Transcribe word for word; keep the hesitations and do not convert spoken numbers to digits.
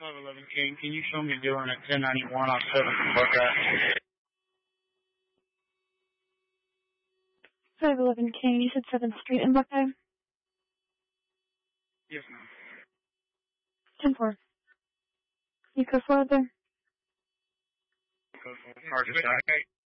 five eleven King, can you show me a dealer at ten ninety-one on seventh and Buckeye? five eleven King, you said seventh Street in Buckeye? Yes, ma'am. ten four. You code four out there? Code four. Hard to say.